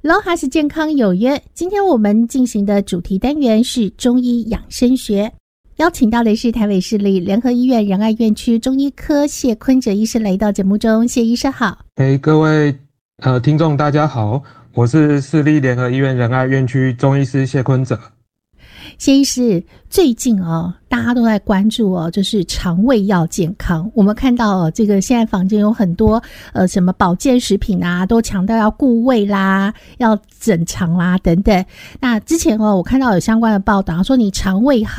喽哈是健康有约，今天我们进行的主题单元是中医养生学，邀请到的是台北市立联合医院仁爱院区中医科谢坤哲医师来到节目中。谢医师好。 各位听众大家好，我是市立联合医院仁爱院区中医师谢坤哲。 谢医师，最近大家都在关注就是肠胃要健康。我们看到这个现在坊间有很多什么保健食品啊，都强调要顾胃啦，要整肠啦等等。那之前我看到有相关的报道说，你肠胃好